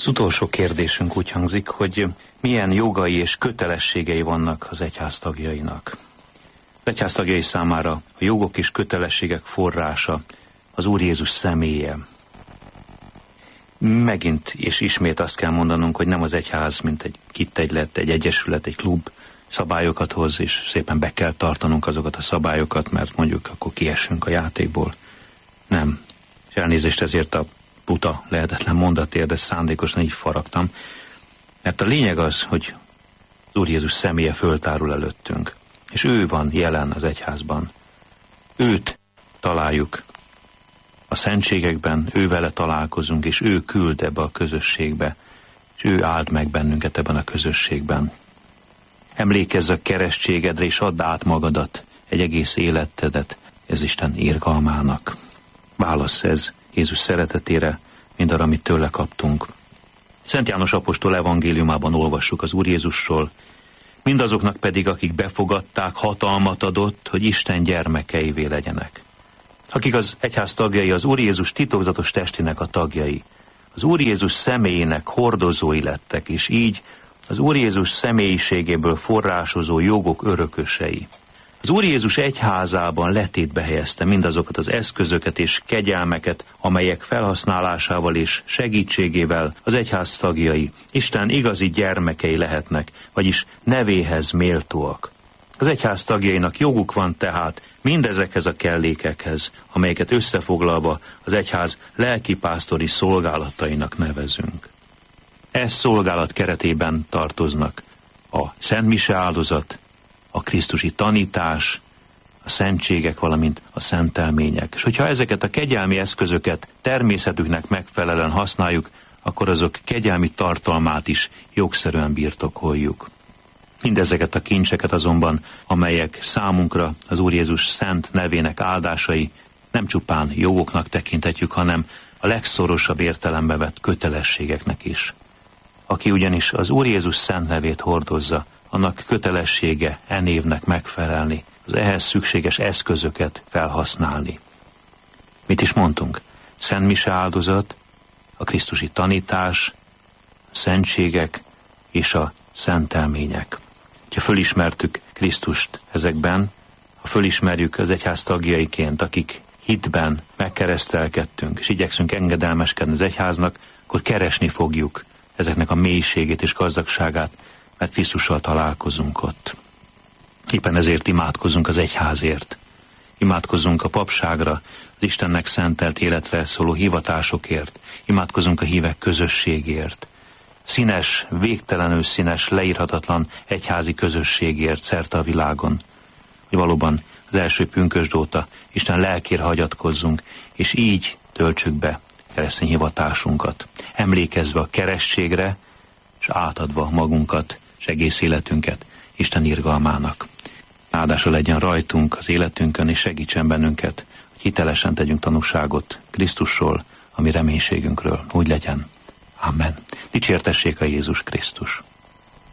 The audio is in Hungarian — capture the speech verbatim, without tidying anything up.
Az utolsó kérdésünk úgy hangzik, hogy milyen jogai és kötelességei vannak az egyház tagjainak. Az egyház tagjai számára a jogok és kötelességek forrása az Úr Jézus személye. Megint és ismét azt kell mondanunk, hogy nem az egyház, mint egy kittegylet, egy egyesület, egy klub szabályokat hoz, és szépen be kell tartanunk azokat a szabályokat, mert mondjuk akkor kiessünk a játékból. Nem. És elnézést ezért a buta, lehetetlen mondatért, de szándékosan így faragtam. Mert a lényeg az, hogy az Úr Jézus személye föltárul előttünk. És ő van jelen az egyházban. Őt találjuk a szentségekben, ő vele találkozunk, és ő küld ebbe a közösségbe, és ő áld meg bennünket ebben a közösségben. Emlékezz a keresztségedre, és add át magadat, egy egész életedet ez Isten irgalmának. Válasz ez Jézus szeretetére, mindarra, amit tőle kaptunk. Szent János apostol evangéliumában olvassuk az Úr Jézusról, mindazoknak pedig, akik befogadták, hatalmat adott, hogy Isten gyermekeivé legyenek. Akik az egyház tagjai, az Úr Jézus titokzatos testének a tagjai, az Úr Jézus személyének hordozói lettek, és így az Úr Jézus személyiségéből forrásozó jogok örökösei. Az Úr Jézus egyházában letétbe helyezte mindazokat az eszközöket és kegyelmeket, amelyek felhasználásával és segítségével az egyház tagjai Isten igazi gyermekei lehetnek, vagyis nevéhez méltóak. Az egyház tagjainak joguk van tehát mindezekhez a kellékekhez, amelyeket összefoglalva az egyház lelkipásztori szolgálatainak nevezünk. Ez szolgálat keretében tartoznak a Szent Mise áldozat, a krisztusi tanítás, a szentségek, valamint a szentelmények. És hogyha ezeket a kegyelmi eszközöket természetüknek megfelelően használjuk, akkor azok kegyelmi tartalmát is jogszerűen birtokoljuk. Mindezeket a kincseket azonban, amelyek számunkra az Úr Jézus szent nevének áldásai, nem csupán jogoknak tekinthetjük, hanem a legszorosabb értelembe vett kötelességeknek is. Aki ugyanis az Úr Jézus szent nevét hordozza, annak kötelessége e névnek megfelelni, az ehhez szükséges eszközöket felhasználni. Mit is mondtunk? Szent Mise áldozat, a krisztusi tanítás, a szentségek és a szentelmények. Ha fölismertük Krisztust ezekben, ha fölismerjük az egyház tagjaiként, akik hitben megkeresztelkedtünk, és igyekszünk engedelmeskedni az egyháznak, akkor keresni fogjuk ezeknek a mélységét és gazdagságát, mert Krisztussal találkozunk ott. Éppen ezért imádkozunk az egyházért. Imádkozunk a papságra, az Istennek szentelt életre szóló hivatásokért. Imádkozunk a hívek közösségért. Színes, végtelenül színes, leírhatatlan egyházi közösségért szerte a világon. Hogy valóban az első pünkösd óta Isten lelkére hagyatkozzunk, és így töltsük be keresztény hivatásunkat. Emlékezve a keresztségre, és átadva magunkat, és egész életünket Isten irgalmának. Áldása legyen rajtunk, az életünkön, és segítsen bennünket, hogy hitelesen tegyünk tanúságot Krisztusról, a mi reménységünkről. Úgy legyen. Amen. Dicsértessék a Jézus Krisztus.